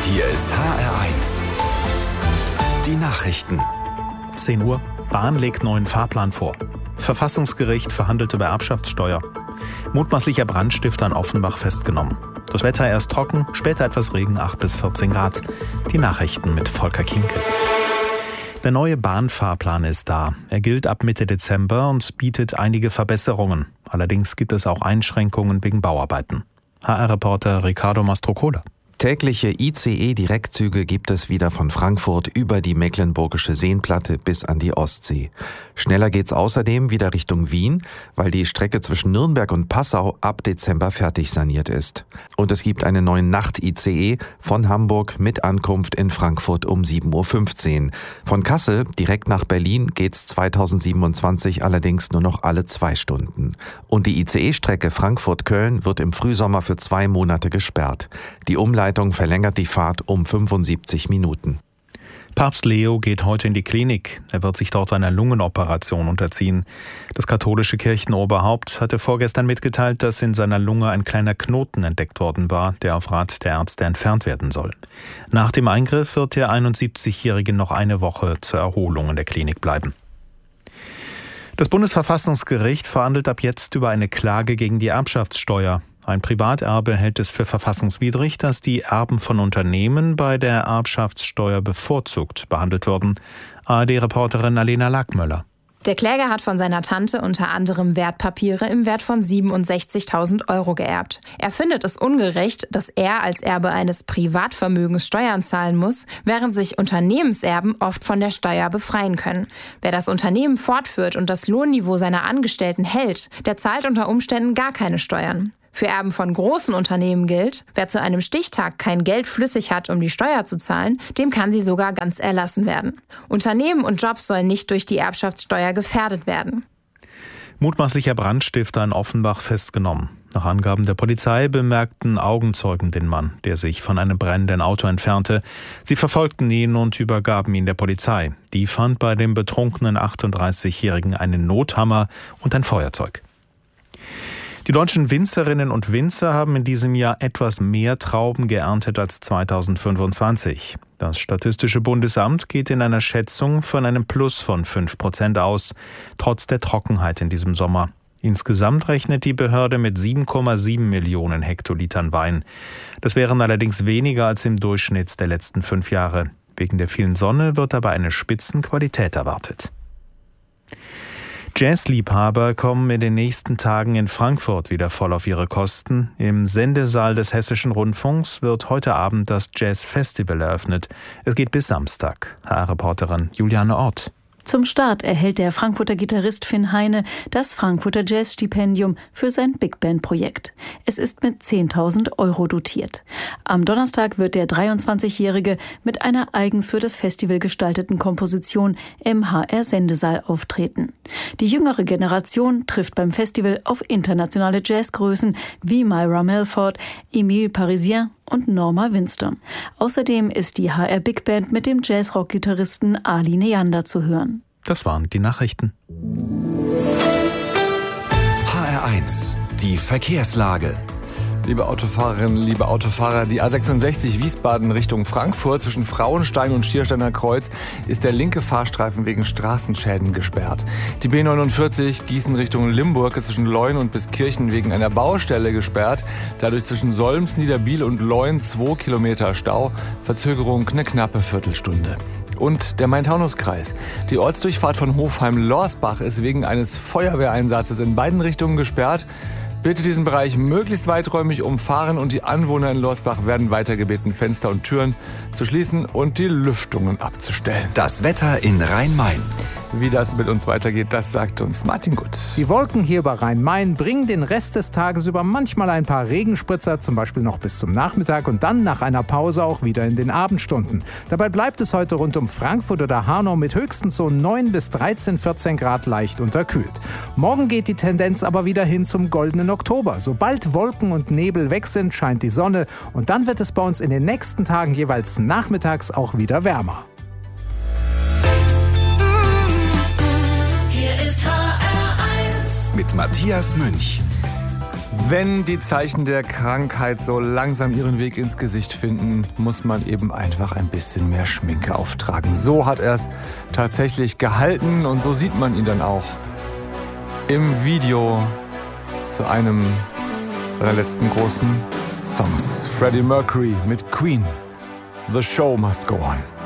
Hier ist HR1. Die Nachrichten. 10 Uhr. Bahn legt neuen Fahrplan vor. Verfassungsgericht verhandelt über Erbschaftssteuer. Mutmaßlicher Brandstifter in Offenbach festgenommen. Das Wetter erst trocken, später etwas Regen, 8 bis 14 Grad. Die Nachrichten mit Volker Kinkel. Der neue Bahnfahrplan ist da. Er gilt ab Mitte Dezember und bietet einige Verbesserungen. Allerdings gibt es auch Einschränkungen wegen Bauarbeiten. HR-Reporter Ricardo Mastrocola. Tägliche ICE-Direktzüge gibt es wieder von Frankfurt über die Mecklenburgische Seenplatte bis an die Ostsee. Schneller geht's außerdem wieder Richtung Wien, weil die Strecke zwischen Nürnberg und Passau ab Dezember fertig saniert ist. Und es gibt einen neuen Nacht-ICE von Hamburg mit Ankunft in Frankfurt um 7.15 Uhr. Von Kassel direkt nach Berlin geht's 2027 allerdings nur noch alle 2 Stunden. Und die ICE-Strecke Frankfurt-Köln wird im Frühsommer für 2 Monate gesperrt. Die Umleitung verlängert die Fahrt um 75 Minuten. Papst Leo geht heute in die Klinik. Er wird sich dort einer Lungenoperation unterziehen. Das katholische Kirchenoberhaupt hatte vorgestern mitgeteilt, dass in seiner Lunge ein kleiner Knoten entdeckt worden war, der auf Rat der Ärzte entfernt werden soll. Nach dem Eingriff wird der 71-Jährige noch eine Woche zur Erholung in der Klinik bleiben. Das Bundesverfassungsgericht verhandelt ab jetzt über eine Klage gegen die Erbschaftssteuer. Ein Privaterbe hält es für verfassungswidrig, dass die Erben von Unternehmen bei der Erbschaftssteuer bevorzugt behandelt werden. ARD-Reporterin Alena Lackmöller. Der Kläger hat von seiner Tante unter anderem Wertpapiere im Wert von 67.000 € geerbt. Er findet es ungerecht, dass er als Erbe eines Privatvermögens Steuern zahlen muss, während sich Unternehmenserben oft von der Steuer befreien können. Wer das Unternehmen fortführt und das Lohnniveau seiner Angestellten hält, der zahlt unter Umständen gar keine Steuern. Für Erben von großen Unternehmen gilt, wer zu einem Stichtag kein Geld flüssig hat, um die Steuer zu zahlen, dem kann sie sogar ganz erlassen werden. Unternehmen und Jobs sollen nicht durch die Erbschaftssteuer gefährdet werden. Mutmaßlicher Brandstifter in Offenbach festgenommen. Nach Angaben der Polizei bemerkten Augenzeugen den Mann, der sich von einem brennenden Auto entfernte. Sie verfolgten ihn und übergaben ihn der Polizei. Die fand bei dem betrunkenen 38-Jährigen einen Nothammer und ein Feuerzeug. Die deutschen Winzerinnen und Winzer haben in diesem Jahr etwas mehr Trauben geerntet als 2025. Das Statistische Bundesamt geht in einer Schätzung von einem Plus von 5% aus, trotz der Trockenheit in diesem Sommer. Insgesamt rechnet die Behörde mit 7,7 Millionen Hektolitern Wein. Das wären allerdings weniger als im Durchschnitt der letzten 5 Jahre. Wegen der vielen Sonne wird aber eine Spitzenqualität erwartet. Jazzliebhaber kommen in den nächsten Tagen in Frankfurt wieder voll auf ihre Kosten. Im Sendesaal des Hessischen Rundfunks wird heute Abend das Jazz-Festival eröffnet. Es geht bis Samstag. HR-Reporterin Juliane Ort. Zum Start erhält der Frankfurter Gitarrist Finn Heine das Frankfurter Jazz-Stipendium für sein Big-Band-Projekt. Es ist mit 10.000 € dotiert. Am Donnerstag wird der 23-Jährige mit einer eigens für das Festival gestalteten Komposition im HR-Sendesaal auftreten. Die jüngere Generation trifft beim Festival auf internationale Jazzgrößen wie Myra Melford, Emile Parisien und Norma Winston. Außerdem ist die HR Big Band mit dem Jazzrock-Gitarristen Ali Neander zu hören. Das waren die Nachrichten. HR1, die Verkehrslage. Liebe Autofahrerinnen, liebe Autofahrer, die A66 Wiesbaden Richtung Frankfurt zwischen Frauenstein und Schiersteiner Kreuz ist der linke Fahrstreifen wegen Straßenschäden gesperrt. Die B49 Gießen Richtung Limburg ist zwischen Leun und Biskirchen wegen einer Baustelle gesperrt. Dadurch zwischen Solms, Niederbiel und Leun 2 Kilometer Stau. Verzögerung eine knappe Viertelstunde. Und der Main-Taunus-Kreis. Die Ortsdurchfahrt von Hofheim-Lorsbach ist wegen eines Feuerwehreinsatzes in beiden Richtungen gesperrt. Bitte diesen Bereich möglichst weiträumig umfahren und die Anwohner in Lorsbach werden weiter gebeten, Fenster und Türen zu schließen und die Lüftungen abzustellen. Das Wetter in Rhein-Main. Wie das mit uns weitergeht, das sagt uns Martin Gut. Die Wolken hier über Rhein-Main bringen den Rest des Tages über manchmal ein paar Regenspritzer, zum Beispiel noch bis zum Nachmittag und dann nach einer Pause auch wieder in den Abendstunden. Dabei bleibt es heute rund um Frankfurt oder Hanau mit höchstens so 9 bis 13, 14 Grad leicht unterkühlt. Morgen geht die Tendenz aber wieder hin zum goldenen Oktober. Sobald Wolken und Nebel weg sind, scheint die Sonne und dann wird es bei uns in den nächsten Tagen jeweils nachmittags auch wieder wärmer. Mit Matthias Münch. Wenn die Zeichen der Krankheit so langsam ihren Weg ins Gesicht finden, muss man eben einfach ein bisschen mehr Schminke auftragen. So hat er es tatsächlich gehalten und so sieht man ihn dann auch im Video zu einem seiner letzten großen Songs. Freddie Mercury mit Queen. The show must go on.